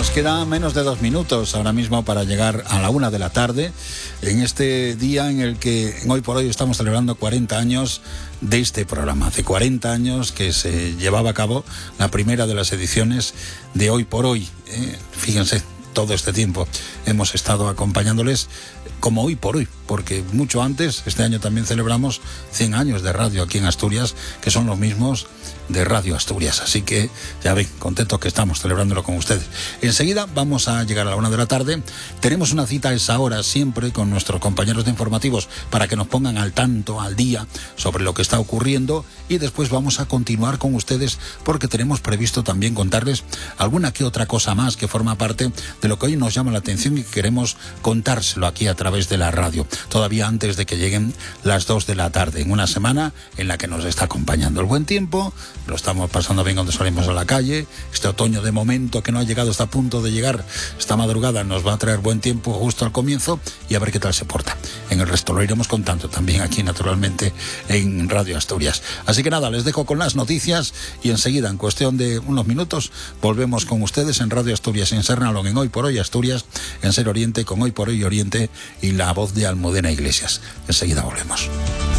Nos queda menos de 2 minutos ahora mismo para llegar a la 1 de la tarde, en este día en el que hoy por hoy estamos celebrando 40 años de este programa. Hace 40 años que se llevaba a cabo la primera de las ediciones de Hoy por Hoy. Fíjense, todo este tiempo hemos estado acompañándoles como hoy por hoy, porque mucho antes, este año también celebramos 100 años de radio aquí en Asturias, que son los mismos de Radio Asturias. Así que, ya ven, contentos que estamos celebrándolo con ustedes. Enseguida vamos a llegar a la 1 de la tarde. Tenemos una cita a esa hora siempre con nuestros compañeros de informativos para que nos pongan al tanto, al día, sobre lo que está ocurriendo, y después vamos a continuar con ustedes porque tenemos previsto también contarles alguna que otra cosa más que forma parte de lo que hoy nos llama la atención y que queremos contárselo aquí a través de la radio, todavía antes de que lleguen las 2 de la tarde, en una semana en la que nos está acompañando el buen tiempo. Lo estamos pasando bien cuando salimos a la calle. Este otoño de momento que no ha llegado, está a punto de llegar, esta madrugada nos va a traer buen tiempo justo al comienzo, y a ver qué tal se porta. En el resto lo iremos contando también aquí naturalmente en Radio Asturias. Así que nada, les dejo con las noticias y enseguida, en cuestión de unos minutos, volvemos con ustedes en Radio Asturias, en Sernalón, en Hoy por Hoy Asturias, en Ser Oriente, con Hoy por Hoy Oriente y la voz de Almudena Iglesias. Enseguida volvemos.